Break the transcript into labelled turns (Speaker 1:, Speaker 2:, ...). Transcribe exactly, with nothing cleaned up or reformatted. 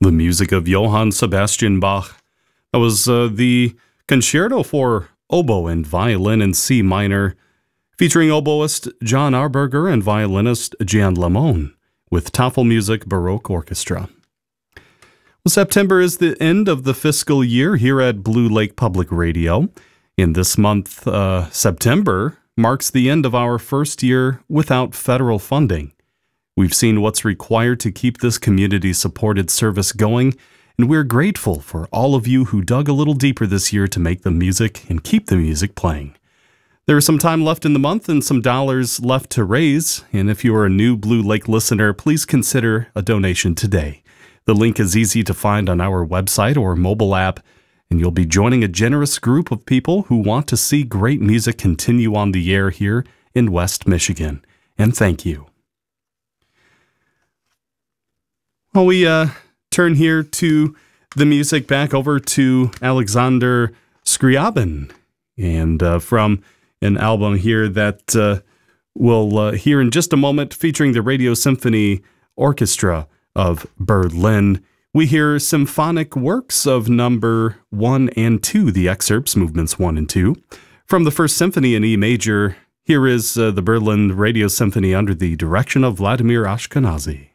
Speaker 1: the music of Johann Sebastian Bach. That was uh, the Concerto for Oboe and Violin in C minor, featuring oboist John Arberger and violinist Jan Lamone, with Tafelmusik Baroque Orchestra. Well, September is the end of the fiscal year here at Blue Lake Public Radio. In this month, uh, September marks the end of our first year without federal funding. We've seen what's required to keep this community-supported service going, and we're grateful for all of you who dug a little deeper this year to make the music and keep the music playing. There is some time left in the month and some dollars left to raise, and if you are a new Blue Lake listener, please consider a donation today. The link is easy to find on our website or mobile app, and you'll be joining a generous group of people who want to see great music continue on the air here in West Michigan. And thank you. Well, we uh, turn here to the music, back over to Alexander Scriabin, and uh, from an album here that uh, we'll uh, hear in just a moment, featuring the Radio Symphony Orchestra of Berlin. We hear symphonic works of number one and two, the excerpts, movements one and two. From the First Symphony in E major, here is uh, the Berlin Radio Symphony under the direction of Vladimir Ashkenazy.